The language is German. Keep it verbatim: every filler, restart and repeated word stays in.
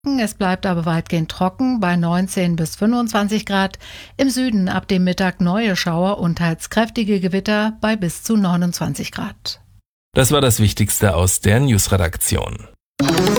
Es bleibt aber weitgehend trocken bei neunzehn bis fünfundzwanzig Grad. Im Süden ab dem Mittag neue Schauer und teils kräftige Gewitter bei bis zu neunundzwanzig Grad. Das war das Wichtigste aus der Newsredaktion.